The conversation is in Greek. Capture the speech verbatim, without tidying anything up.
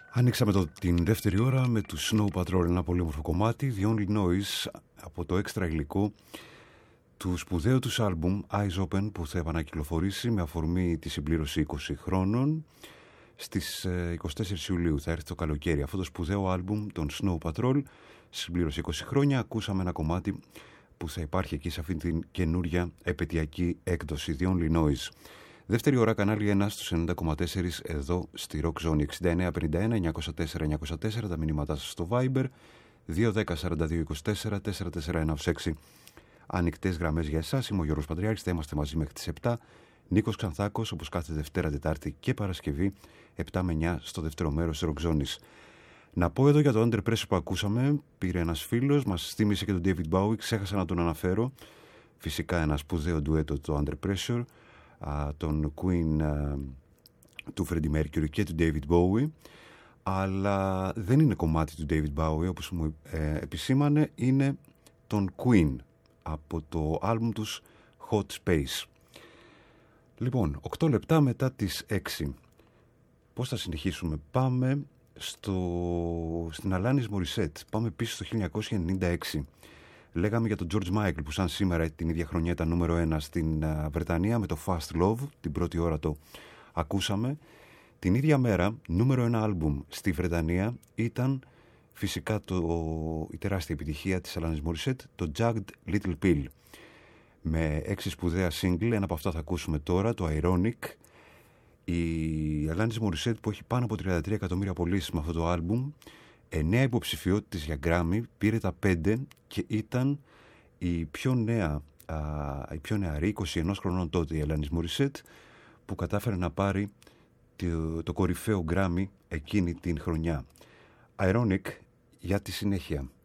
Ανοίξαμε το, την δεύτερη ώρα με του Snow Patrol, ένα πολύ όμορφο κομμάτι, The Only Noise, από το έξτρα υλικό του σπουδαίου τους άλμπουμ Eyes Open, που θα επανακυκλοφορήσει με αφορμή τη συμπλήρωση είκοσι χρόνων στις είκοσι τέσσερις Ιουλίου. Θα έρθει το καλοκαίρι αυτό το σπουδαίο άλμπουμ των Snow Patrol, συμπλήρωση είκοσι χρόνια. Ακούσαμε ένα κομμάτι που θα υπάρχει εκεί σε αυτή την καινούρια επαιτειακή έκδοση, The Only Noise. Δεύτερη ώρα, κανάλι ένα στους ενενήντα κόμμα τέσσερα εδώ στη Rock Zone. Εξήντα εννέα πενήντα ένα εννιακόσια τέσσερα εννιακόσια τέσσερα τα μηνύματά σας στο Viber δύο δέκα σαράντα δύο είκοσι τέσσερα τετρακόσια σαράντα ένα έξι. Ανοιχτές γραμμές για εσάς. Είμαι ο Γιώργος Παντριάρχης. Θα είμαστε μαζί μέχρι τις επτά. Νίκος Ξανθάκος, όπως κάθε Δευτέρα, Τετάρτη και Παρασκευή, επτά με εννιά στο δεύτερο μέρος της Rock Zone. Να πω εδώ για το Under Pressure που ακούσαμε. Πήρε ένας φίλος, μας θύμισε και τον David Bowie. Ξέχασα να τον αναφέρω. Φυσικά ένα σπουδαίο ντουέτο το Under Pressure. Τον Queen, του Freddie Mercury και του David Bowie, αλλά δεν είναι κομμάτι του David Bowie, όπως μου ε, επισήμανε, είναι τον Queen από το άλμπουμ τους Hot Space. Λοιπόν, οκτώ λεπτά μετά τις έξι. Πώς θα συνεχίσουμε? Πάμε στο, στην Alanis Morissette, πάμε πίσω στο χίλια εννιακόσια ενενήντα έξι. Λέγαμε για τον George Michael που σαν σήμερα την ίδια χρονιά ήταν νούμερο ένα στην uh, Βρετανία με το Fast Love, την πρώτη ώρα το ακούσαμε. Την ίδια μέρα νούμερο ένα άλμπουμ στη Βρετανία ήταν φυσικά το, η τεράστια επιτυχία της Alanis Morissette, το Jagged Little Pill, με έξι σπουδαία single. Ένα από αυτά θα ακούσουμε τώρα, το Ironic. Η Alanis Morissette που έχει πάνω από τριάντα τρία εκατομμύρια πωλήσεις με αυτό το άλμπουμ, εννέα υποψηφιότητες για Grammy, πήρε τα πέντε και ήταν η πιο νέα, α, η πιο νεαρή, είκοσι ένα χρονών τότε, η Alanis Morissette, που κατάφερε να πάρει το, το κορυφαίο Grammy εκείνη την χρονιά. Ironic για τη συνέχεια.